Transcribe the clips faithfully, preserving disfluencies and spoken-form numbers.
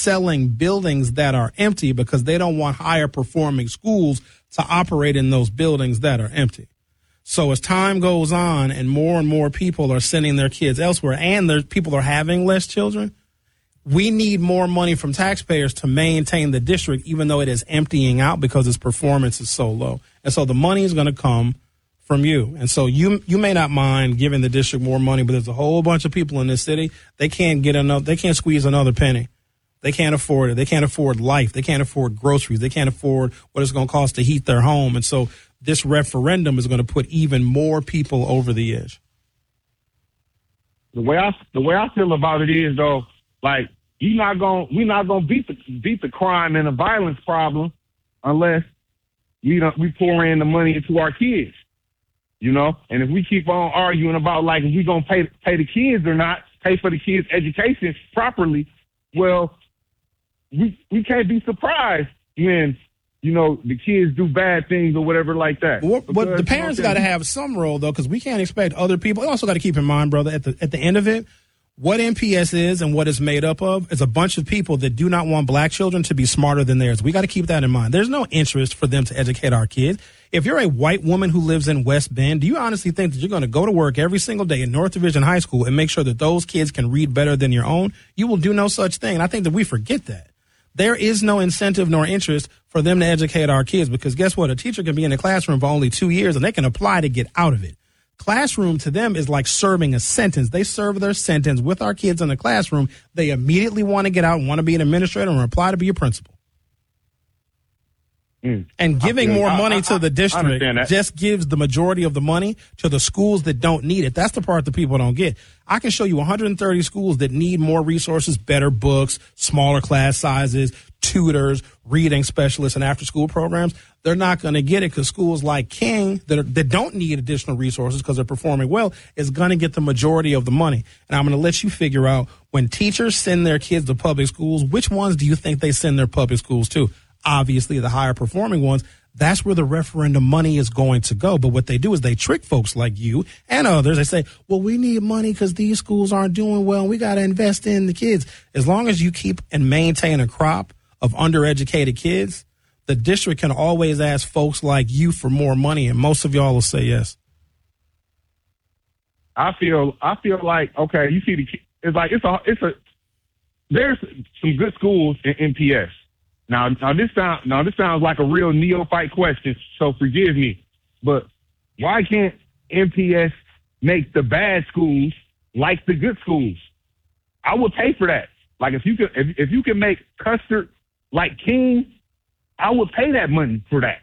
selling buildings that are empty because they don't want higher performing schools to operate in those buildings that are empty. So as time goes on and more and more people are sending their kids elsewhere and there's people are having less children, we need more money from taxpayers to maintain the district, even though it is emptying out because its performance is so low. And so the money is going to come from you. And so you you may not mind giving the district more money, but there's a whole bunch of people in this city. They can't get enough. They can't squeeze another penny. They can't afford it. They can't afford life. They can't afford groceries. They can't afford what it's going to cost to heat their home. And so this referendum is going to put even more people over the edge. The way I the way I feel about it is though, like you not going we're not gonna beat the beat the crime and the violence problem unless we don't we pour in the money into our kids. You know, and if we keep on arguing about like if we gonna pay pay the kids or not, pay for the kids' education properly, well, we we can't be surprised when you know the kids do bad things or whatever like that. Well, but the parents got to have some role though, because we can't expect other people. You also got to keep in mind, brother, at the at the end of it, what N P S is and what it's made up of is a bunch of people that do not want black children to be smarter than theirs. We got to keep that in mind. There's no interest for them to educate our kids. If you're a white woman who lives in West Bend, do you honestly think that you're going to go to work every single day in North Division High School and make sure that those kids can read better than your own? You will do no such thing. And I think that we forget that. There is no incentive nor interest for them to educate our kids because guess what? A teacher can be in a classroom for only two years and they can apply to get out of it. Classroom to them is like serving a sentence. They serve their sentence with our kids in the classroom. They immediately want to get out and want to be an administrator and apply to be a principal. Mm. And giving more money I, I, to the district just gives the majority of the money to the schools that don't need it. That's the part that people don't get. I can show you one hundred thirty schools that need more resources, better books, smaller class sizes, tutors, reading specialists, and after-school programs. They're not going to get it because schools like King that, are, that don't need additional resources because they're performing well is going to get the majority of the money. And I'm going to let you figure out when teachers send their kids to public schools, which ones do you think they send their public schools to? Obviously, the higher performing ones. That's where the referendum money is going to go. But what they do is they trick folks like you and others. They say, well, we need money because these schools aren't doing well. And we got to invest in the kids. As long as you keep and maintain a crop of undereducated kids, the district can always ask folks like you for more money. And most of y'all will say yes. I feel I feel like, OK, you see, the it's like it's a it's a there's some good schools in N P S. Now, now this sound, now this sounds like a real neophyte question, so forgive me. But why can't N P S make the bad schools like the good schools? I would pay for that. Like if you could, if, if you can make Custard like King, I would pay that money for that.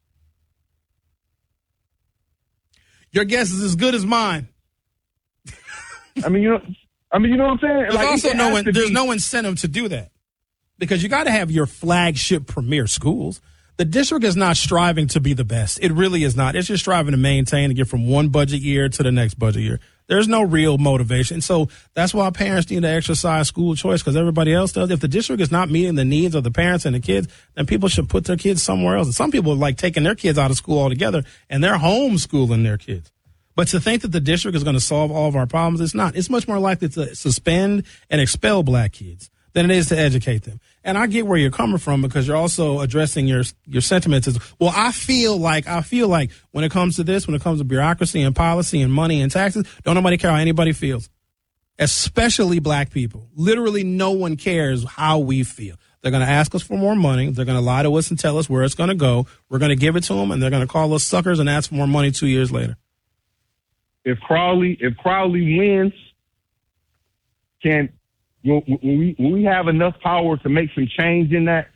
Your guess is as good as mine. I mean, you know, I mean, you know what I'm saying? There's like, also no, in, there's be- no incentive to do that. Because you got to have your flagship premier schools. The district is not striving to be the best. It really is not. It's just striving to maintain and get from one budget year to the next budget year. There's no real motivation. So that's why parents need to exercise school choice because everybody else does. If the district is not meeting the needs of the parents and the kids, then people should put their kids somewhere else. And some people are like taking their kids out of school altogether and they're homeschooling their kids. But to think that the district is going to solve all of our problems, it's not. It's much more likely to suspend and expel black kids than it is to educate them. And I get where you're coming from because you're also addressing your your sentiments as, well, I feel like, I feel like when it comes to this, when it comes to bureaucracy and policy and money and taxes, don't nobody care how anybody feels, especially black people. Literally no one cares how we feel. They're going to ask us for more money. They're going to lie to us and tell us where it's going to go. We're going to give it to them, and they're going to call us suckers and ask for more money two years later. If Crowley, if Crowley wins, can... When we, when we have enough power to make some change in that?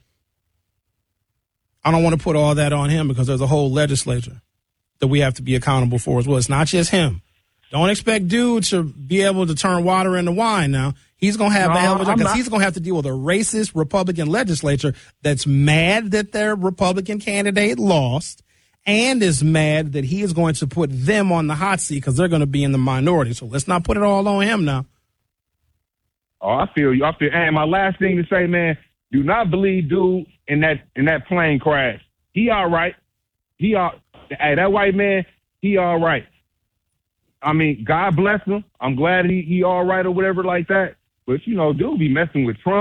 I don't want to put all that on him because there's a whole legislature that we have to be accountable for as well. It's not just him. Don't expect dude to be able to turn water into wine now. He's going to have no, a hell of a job because he's going to have to deal with a racist Republican legislature that's mad that their Republican candidate lost and is mad that he is going to put them on the hot seat because they're going to be in the minority. So let's not put it all on him now. Oh, I feel you. I feel. And my last thing to say, man, do not believe dude in that in that plane crash. He all right. He all. Hey, that white man, he all right. I mean, God bless him. I'm glad he he all right or whatever like that. But you know, dude be messing with Trump.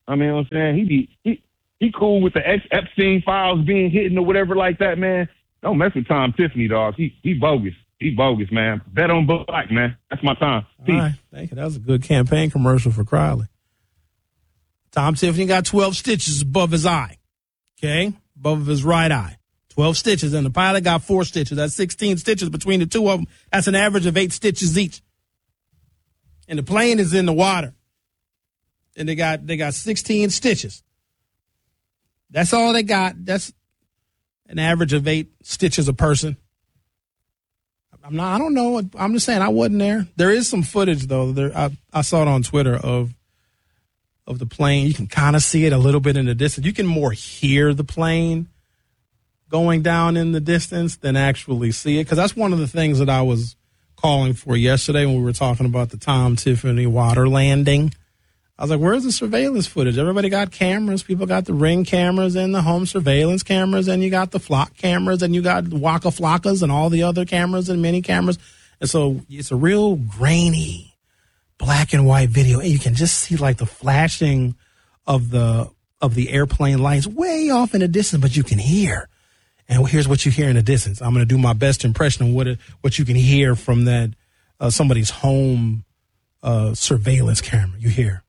I mean, you know what I'm saying? He be, he, he cool with the Epstein files being hidden or whatever like that, man. Don't mess with Tom Tiffany, dog. He, he bogus. He bogus, man. Bet on Black, man. That's my time. Peace. All right. Thank you. That was a good campaign commercial for Crowley. Tom Tiffany got twelve stitches above his eye. Okay? Above his right eye. twelve stitches. And the pilot got four stitches. That's sixteen stitches between the two of them. That's an average of eight stitches each. And the plane is in the water. And they got they got sixteen stitches. That's all they got. That's an average of eight stitches a person. I'm not. I don't know. I'm just saying I wasn't there. There is some footage though. There, I, I saw it on Twitter of of the plane. You can kind of see it a little bit in the distance. You can more hear the plane going down in the distance than actually see it, because that's one of the things that I was calling for yesterday when we were talking about the Tom Tiffany water landing. I was like, where's the surveillance footage? Everybody got cameras. People got the Ring cameras and the home surveillance cameras, and you got the flock cameras, and you got Waka Flockas and all the other cameras and mini cameras. And so it's a real grainy black and white video, and you can just see like the flashing of the of the airplane lights way off in the distance, but you can hear. And here's what you hear in the distance. I'm going to do my best impression of what it, what you can hear from that uh, somebody's home uh, surveillance camera. You hear.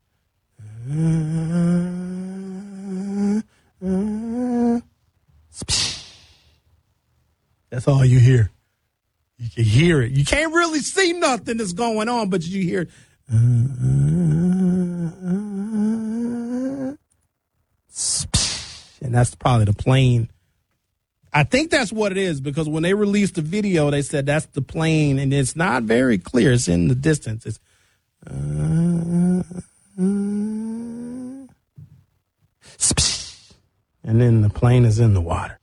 That's all you hear. You can hear it. You can't really see nothing that's going on, but you hear it. And that's probably the plane. I think that's what it is, because when they released the video, they said that's the plane, and it's not very clear. It's in the distance. It's uh, and then the plane is in the water.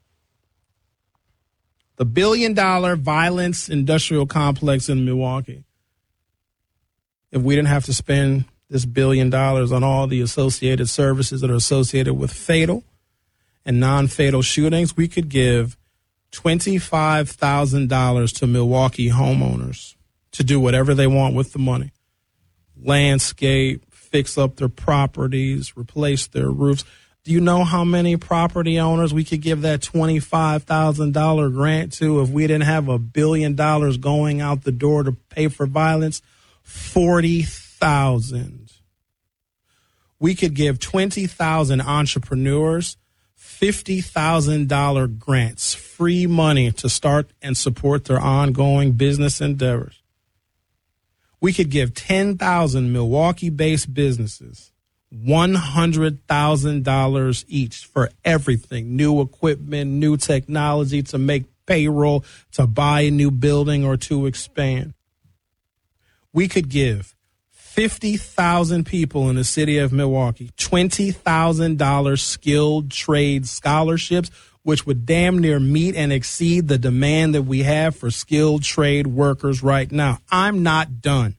The billion dollar violence industrial complex in Milwaukee. If we didn't have to spend this billion dollars on all the associated services that are associated with fatal and non-fatal shootings, we could give twenty-five thousand dollars to Milwaukee homeowners to do whatever they want with the money. Landscape, fix up their properties, replace their roofs. Do you know how many property owners we could give that twenty-five thousand dollars grant to if we didn't have a billion dollars going out the door to pay for violence? forty thousand. We could give twenty thousand entrepreneurs fifty thousand dollars grants, free money to start and support their ongoing business endeavors. We could give ten thousand Milwaukee-based businesses one hundred thousand dollars each for everything, new equipment, new technology to make payroll, to buy a new building, or to expand. We could give fifty thousand people in the city of Milwaukee twenty thousand dollars skilled trade scholarships, which would damn near meet and exceed the demand that we have for skilled trade workers right now. I'm not done.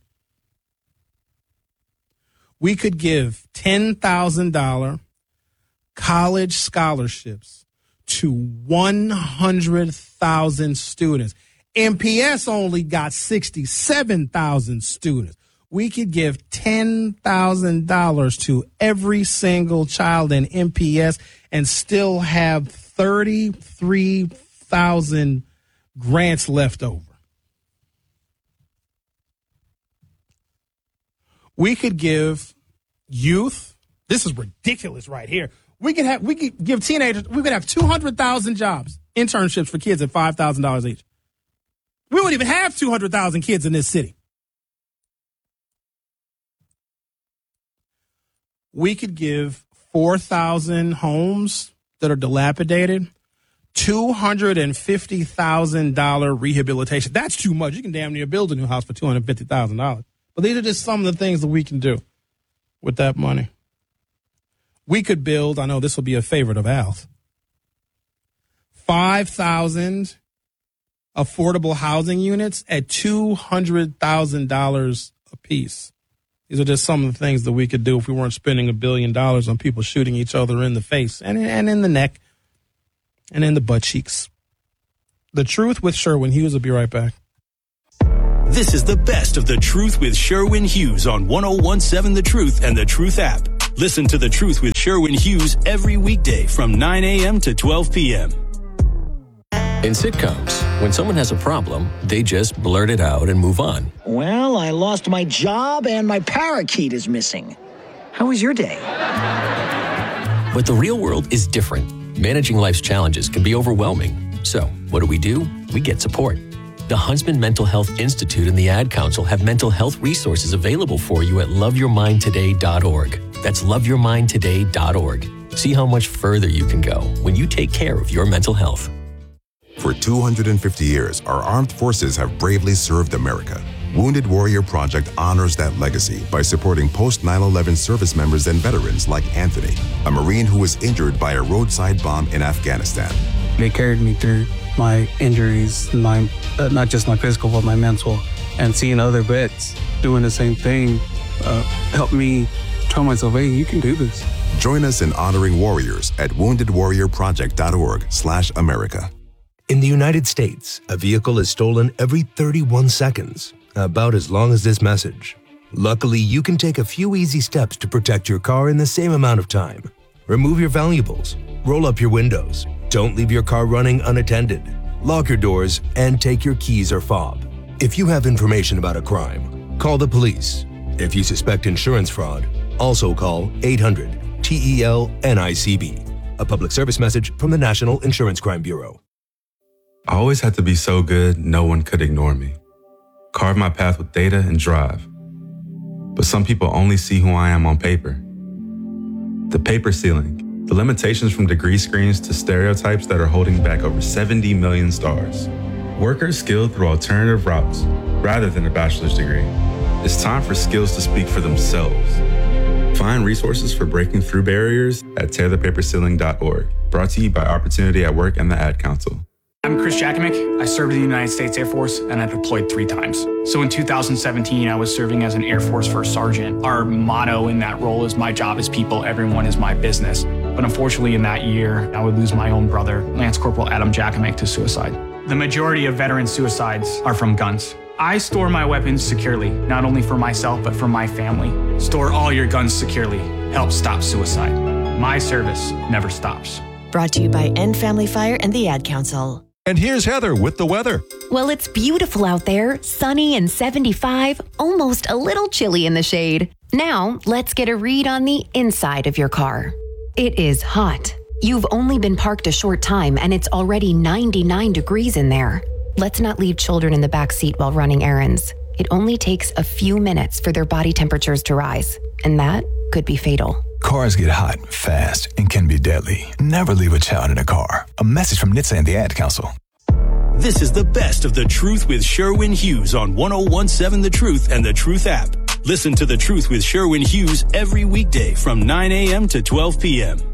We could give ten thousand dollars college scholarships to one hundred thousand students. M P S only got sixty-seven thousand students. We could give ten thousand dollars to every single child in M P S and still have thirty-three thousand grants left over. We could give youth, this is ridiculous right here. We could have we could give teenagers, we could have two hundred thousand jobs, internships for kids at five thousand dollars each. We wouldn't even have two hundred thousand kids in this city. We could give four thousand homes that are dilapidated two hundred fifty thousand dollars rehabilitation. That's too much. You can damn near build a new house for two hundred fifty thousand dollars. But these are just some of the things that we can do with that money. We could build, I know this will be a favorite of Al's, five thousand affordable housing units at two hundred thousand dollars apiece. These are just some of the things that we could do if we weren't spending a billion dollars on people shooting each other in the face and, and in the neck and in the butt cheeks. The Truth with Sherwin Hughes will be right back. This is the best of The Truth with Sherwin Hughes on one oh one seven The Truth and The Truth app. Listen to The Truth with Sherwin Hughes every weekday from nine a.m. to twelve p.m. In sitcoms, when someone has a problem, they just blurt it out and move on. Well, I lost my job and my parakeet is missing. How was your day? But the real world is different. Managing life's challenges can be overwhelming. So, what do we do? We get support. The Huntsman Mental Health Institute and the Ad Council have mental health resources available for you at love your mind today dot org. That's love your mind today dot org. See how much further you can go when you take care of your mental health. For two hundred fifty years, our armed forces have bravely served America. Wounded Warrior Project honors that legacy by supporting post nine eleven service members and veterans like Anthony, a Marine who was injured by a roadside bomb in Afghanistan. They carried me through my injuries, my uh, not just my physical, but my mental. And seeing other vets doing the same thing uh, helped me tell myself, hey, you can do this. Join us in honoring warriors at wounded warrior project dot org slash America. In the United States, a vehicle is stolen every thirty-one seconds, about as long as this message. Luckily, you can take a few easy steps to protect your car in the same amount of time. Remove your valuables, roll up your windows, don't leave your car running unattended, lock your doors, and take your keys or fob. If you have information about a crime, call the police. If you suspect insurance fraud, also call eight hundred T E L N I C B. A public service message from the National Insurance Crime Bureau. I always had to be so good, no one could ignore me. Carve my path with data and drive. But some people only see who I am on paper. The paper ceiling, the limitations from degree screens to stereotypes that are holding back over seventy million stars. Workers skilled through alternative routes rather than a bachelor's degree. It's time for skills to speak for themselves. Find resources for breaking through barriers at tear the paper ceiling dot org. Brought to you by Opportunity at Work and the Ad Council. I'm Chris Jakomick. I served in the United States Air Force and I deployed three times. So in two thousand seventeen, I was serving as an Air Force First Sergeant. Our motto in that role is my job is people, everyone is my business. But unfortunately in that year, I would lose my own brother, Lance Corporal Adam Jakomick, to suicide. The majority of veteran suicides are from guns. I store my weapons securely, not only for myself, but for my family. Store all your guns securely. Help stop suicide. My service never stops. Brought to you by End Family Fire and the Ad Council. And here's Heather with the weather. Well, it's beautiful out there, sunny and seventy-five, almost a little chilly in the shade. Now, let's get a read on the inside of your car. It is hot. You've only been parked a short time and it's already ninety-nine degrees in there. Let's not leave children in the back seat while running errands. It only takes a few minutes for their body temperatures to rise, and that could be fatal. Cars get hot, fast, and can be deadly. Never leave a child in a car. A message from N H T S A and the Ad Council. This is the best of The Truth with Sherwin Hughes on one oh one seven The Truth and The Truth app. Listen to The Truth with Sherwin Hughes every weekday from nine a.m. to twelve p.m.